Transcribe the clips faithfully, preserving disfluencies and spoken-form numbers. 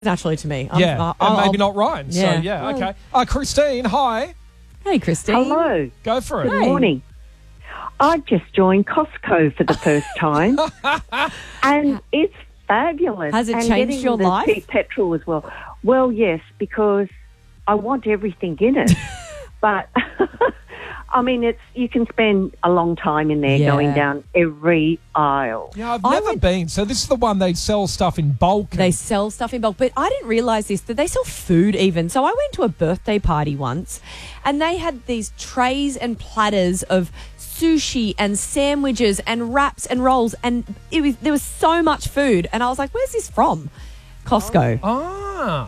naturally to me. I'm, yeah, uh, and I'll, maybe not Ryan. Yeah. So, yeah, okay. Uh, Christine, hi. Hey, Christine. Hello. Go for it. Good Hey. morning. I just joined Costco for the first time, and it's fabulous. Has it and changed getting your the life? cheap petrol as well. Well, yes, because I want everything in it. But, I mean, it's you can spend a long time in there Yeah. going down every aisle. Yeah, I've I never went- been. So this is the one they sell stuff in bulk. They sell stuff in bulk, but I didn't realise this, that they sell food even. So I went to a birthday party once and they had these trays and platters of sushi and sandwiches and wraps and rolls, and it was there was so much food, and I was like, where's this from? Costco. Ah.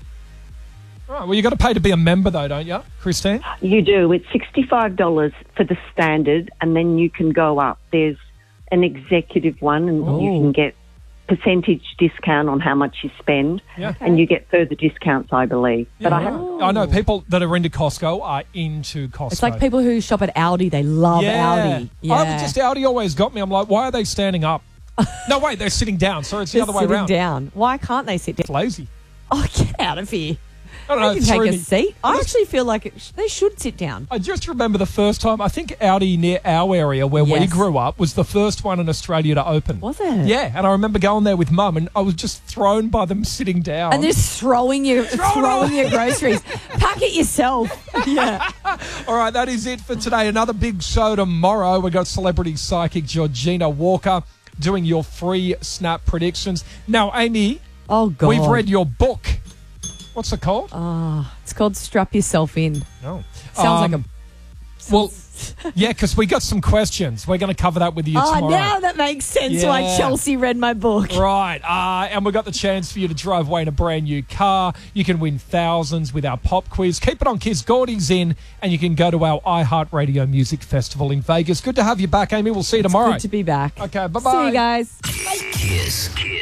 Right, well, you got to pay to be a member, though, don't you, Christine? You do. It's sixty-five dollars for the standard, and then you can go up. There's an executive one, and you Ooh. can get percentage discount on how much you spend, Yeah. and you get further discounts, I believe. But I Yeah. haven't. I know people that are into Costco are into Costco. It's like people who shop at Aldi, they love yeah. Aldi. Yeah. I just Audi always got me. I'm like, why are they standing up? No, wait, they're sitting down. Sorry, it's the They're other way sitting around. down. Why can't they sit It's down? lazy. Oh, get out of here. I don't know. They it can threw take a me. seat. I just- actually feel like it sh- they should sit down. I just remember the first time, I think Audi near our area where we Yes. grew up was the first one in Australia to open. Was it? Yeah, and I remember going there with Mum and I was just thrown by them sitting down. And they're just throwing you, throwing your groceries. Pack it yourself. Yeah. All right, that is it for today. Another big show tomorrow. We've got celebrity psychic Georgina Walker doing your free Snap predictions. Now, Amy, Oh, God. we've read your book. What's it called? Oh, it's called Strap Yourself In. No. Sounds Um, like a... Well, yeah, because we got some questions. We're going to cover that with you Oh, tomorrow. now that makes sense why Yeah. Chelsea read my book. Right, uh, and we've got the chance for you to drive away in a brand new car. You can win thousands with our pop quiz. Keep it on Kiss. Gordy's in, and you can go to our iHeartRadio Music Festival in Vegas. Good to have you back, Amy. We'll see you tomorrow. Good to be back. Okay, bye-bye. See you guys. Kiss. Kiss.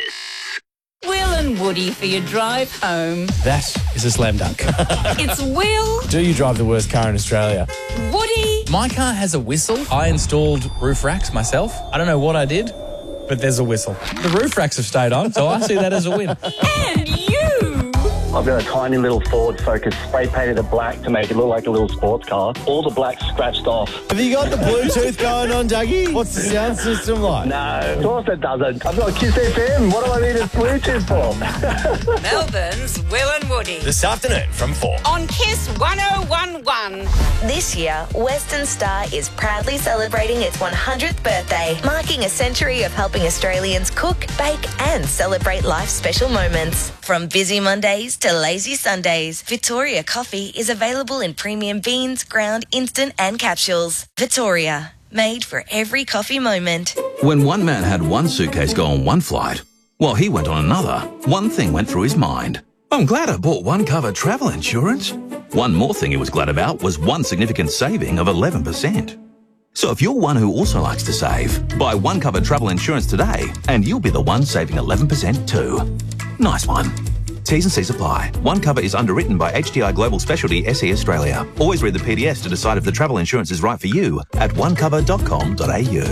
Will and Woody for your drive home. That is a slam dunk. It's Will, Do you drive the worst car in Australia? Woody, My car has a whistle. I installed roof racks myself. I don't know what I did, but there's a whistle. The roof racks have stayed on, so I see that as a win. and you. I've got a tiny little Ford Focus, spray painted it black to make it look like a little sports car. All the black scratched off. Have you got the Bluetooth going on, Dougie? What's the sound system like? No, of course it doesn't. I've got Kiss F M. What do I need a Bluetooth for? Melbourne's Will and Woody. This afternoon from four. On Kiss one oh one one. This year, Western Star is proudly celebrating its one hundredth birthday, marking a century of helping Australians cook, bake and celebrate life's special moments. From busy Mondays to lazy Sundays, Victoria Coffee is available in premium beans, ground, instant and capsules. Victoria, made for every coffee moment. When one man had one suitcase go on one flight, while he went on another, one thing went through his mind. I'm glad I bought one cover travel insurance. One more thing he was glad about was one significant saving of eleven percent. So if you're one who also likes to save, buy one cover travel insurance today and you'll be the one saving eleven percent too. Nice one. T's and C's apply. One cover is underwritten by H D I Global Specialty S E Australia. Always read the P D S to decide if the travel insurance is right for you at one cover dot com dot a u.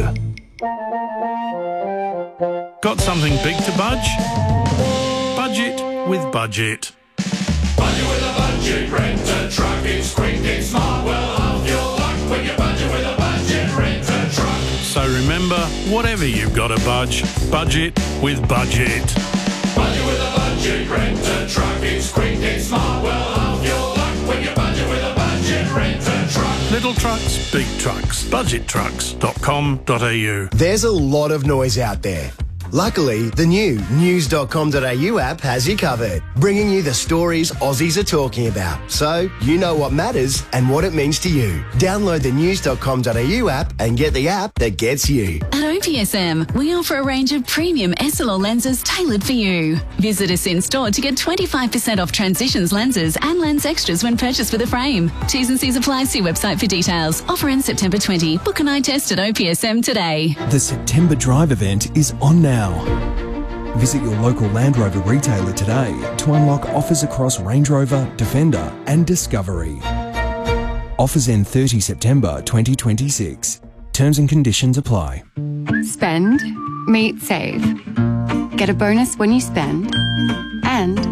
Got something big to budge? Budget with Budget. Budget with a budget, rent a truck, it's quick, it's smart, well off your luck when you budget with a budget, rent a truck. So remember, whatever you've got to budge, budget with Budget. Budget with a budget, rent a truck, it's quick, it's smart, well off your luck when you budget with a budget, rent a truck. Little trucks, big trucks. budget trucks dot com dot a u. There's a lot of noise out there. Luckily, the new news dot com dot a u app has you covered, bringing you the stories Aussies are talking about, so you know what matters and what it means to you. Download the news dot com dot a u app and get the app that gets you. At O P S M, we offer a range of premium S L R lenses tailored for you. Visit us in store to get twenty-five percent off Transitions lenses and lens extras when purchased with a frame. T's and C's apply. See website for details. Offer ends September twentieth. Book an eye test at O P S M today. The September Drive event is on now. Visit your local Land Rover retailer today to unlock offers across Range Rover, Defender and Discovery. Offers end thirtieth September twenty twenty-six. Terms and conditions apply. Spend, meet, save. Get a bonus when you spend and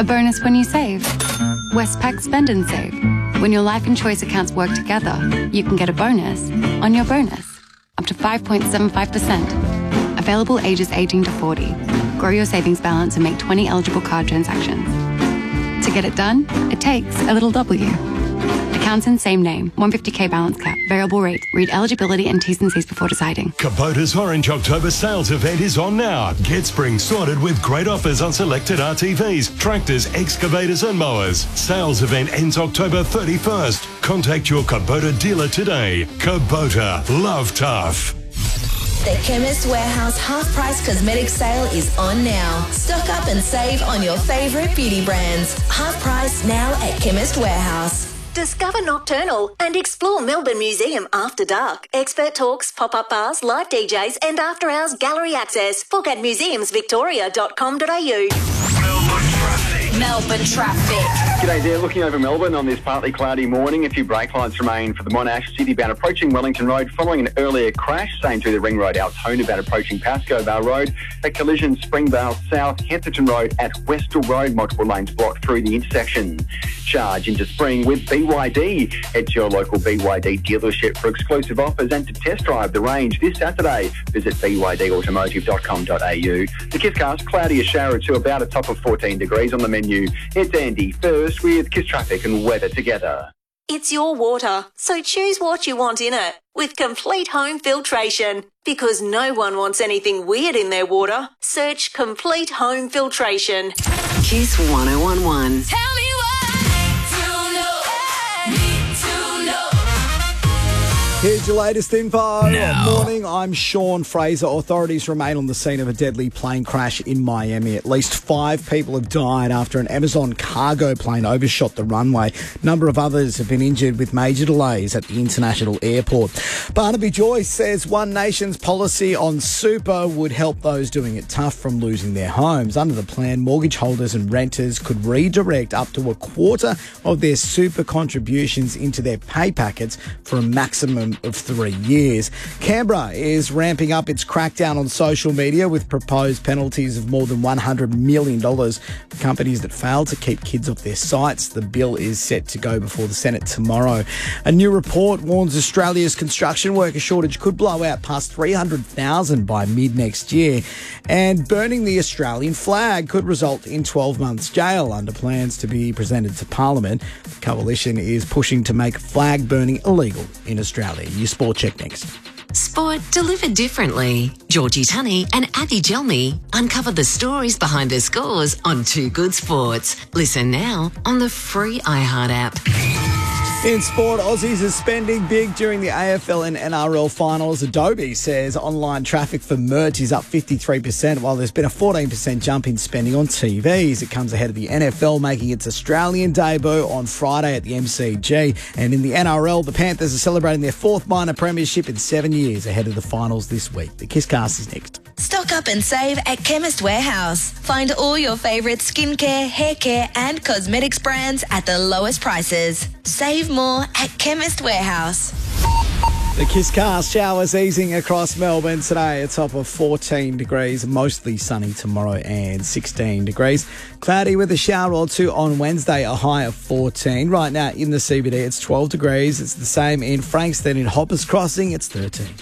A bonus when you save. Westpac Spend and Save. When your life and choice accounts work together, you can get a bonus on your bonus. Up to five point seven five percent. Available ages eighteen to forty. Grow your savings balance and make twenty eligible card transactions. To get it done, it takes a little W. Accounts in same name. one hundred fifty k balance cap. Variable rate. Read eligibility and T's and C's before deciding. Kubota's Orange October sales event is on now. Get spring sorted with great offers on selected R T Vs, tractors, excavators and mowers. Sales event ends October thirty-first. Contact your Kubota dealer today. Kubota. Love tough. The Chemist Warehouse half-price cosmetic sale is on now. Stock up and save on your favourite beauty brands. Half price now at Chemist Warehouse. Discover Nocturnal and explore Melbourne Museum after dark. Expert talks, pop-up bars, live D Js and after-hours gallery access. Book at museums victoria dot com dot a u. Melbourne traffic. G'day there, looking over Melbourne on this partly cloudy morning. A few brake lights remain for the Monash City bound approaching Wellington Road following an earlier crash. Same through the Ring Road Altona bound approaching Pascoe Vale Road. A collision Springvale South, Hesselton Road at Westall Road. Multiple lanes blocked through the intersection. Charge into spring with B Y D. Head to your local B Y D dealership for exclusive offers and to test drive the range this Saturday. Visit b y d automotive dot com dot a u. The Kisscast, cloudy a shower to about a top of fourteen degrees on the menu. It's Andy first with Kiss Traffic and weather together. It's your water, so choose what you want in it with Complete Home Filtration. Because no one wants anything weird in their water. Search Complete Home Filtration. Kiss one oh one one. Tell me Here's your latest info. Now. Morning, I'm Sean Fraser. Authorities remain on the scene of a deadly plane crash in Miami. At least five people have died after an Amazon cargo plane overshot the runway. A number of others have been injured with major delays at the international airport. Barnaby Joyce says One Nation's policy on super would help those doing it tough from losing their homes. Under the plan, mortgage holders and renters could redirect up to a quarter of their super contributions into their pay packets for a maximum of three years. Canberra is ramping up its crackdown on social media with proposed penalties of more than one hundred million dollars for companies that fail to keep kids off their sites. The bill is set to go before the Senate tomorrow. A new report warns Australia's construction worker shortage could blow out past three hundred thousand by mid next year. And burning the Australian flag could result in twelve months jail under plans to be presented to Parliament. The coalition is pushing to make flag burning illegal in Australia. Your sport check next. Sport delivered differently. Georgie Tunney and Abby Gelmy uncover the stories behind the scores on Two Good Sports. Listen now on the free iHeart app. In sport, Aussies are spending big during the A F L and N R L finals. Adobe says online traffic for merch is up fifty-three percent, while there's been a fourteen percent jump in spending on T Vs. It comes ahead of the N F L making its Australian debut on Friday at the M C G. And in the N R L, the Panthers are celebrating their fourth minor premiership in seven years ahead of the finals this week. The Kisscast is next. Stock up and save at Chemist Warehouse. Find all your favourite skincare, hair care and cosmetics brands at the lowest prices. Save more at Chemist Warehouse. The Kisscast, showers easing across Melbourne today, a top of fourteen degrees, mostly sunny tomorrow and sixteen degrees. Cloudy with a shower or two on Wednesday, a high of fourteen. Right now in the C B D, it's twelve degrees. It's the same in Frankston. In Hoppers Crossing, it's thirteen.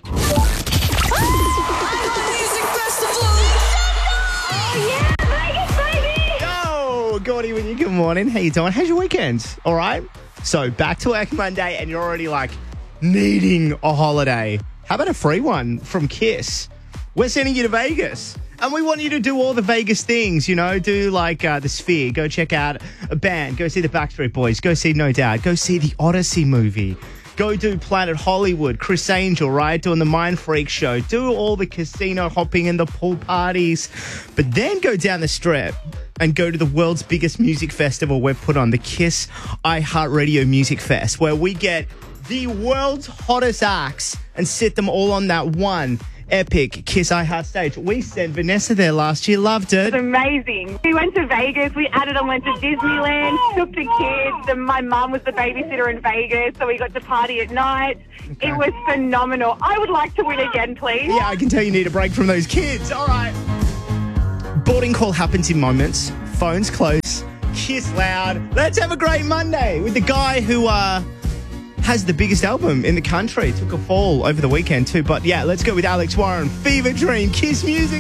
Gordy with you. Good morning. How you doing? How's your weekend? All right. So back to work Monday, and you're already like needing a holiday. How about a free one from Kiss? We're sending you to Vegas, and we want you to do all the Vegas things. You know, do like uh, the Sphere. Go check out a band. Go see the Backstreet Boys. Go see No Doubt. Go see the Odyssey movie. Go do Planet Hollywood, Chris Angel, right? Doing the Mind Freak show. Do all the casino hopping and the pool parties. But then go down the strip and go to the world's biggest music festival we've put on, the Kiss iHeartRadio Music Fest, where we get the world's hottest acts and sit them all on that one epic Kiss iHeart stage. We sent Vanessa there last year, loved it. It was amazing. We went to Vegas, we added and went to Disneyland, took the kids, and my mum was the babysitter in Vegas, so we got to party at night. Okay. It was phenomenal. I would like to win again, please. Yeah, I can tell you need a break from those kids. All right. Boarding call happens in moments. Phones close. Kiss Loud. Let's have a great Monday with the guy who uh, has the biggest album in the country. Took a fall over the weekend too. But yeah, let's go with Alex Warren. Fever Dream. Kiss Music.